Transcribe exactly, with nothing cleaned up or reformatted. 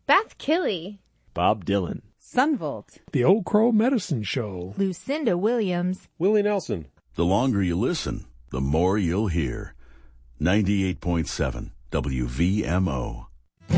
Beth Killey, Bob Dylan, Sunvolt, The Old Crow Medicine Show, Lucinda Williams, Willie Nelson. The longer you listen, the more you'll hear. ninety-eight point seven W V M O.